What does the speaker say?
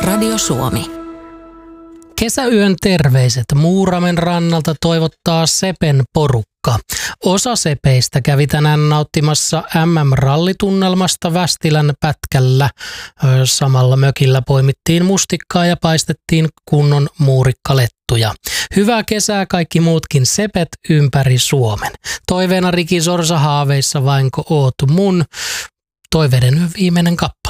Radio Suomi. Kesäyön terveiset Muuramen rannalta toivottaa Sepen porukka. Osa sepeistä kävi tänään nauttimassa MM-rallitunnelmasta Västilän pätkällä. Samalla mökillä poimittiin mustikkaa ja paistettiin kunnon muurikkalettuja. Hyvää kesää kaikki muutkin sepet ympäri Suomen. Toiveena Riki Sorsa haaveissa vainko oot mun. Toiveiden viimeinen kappale.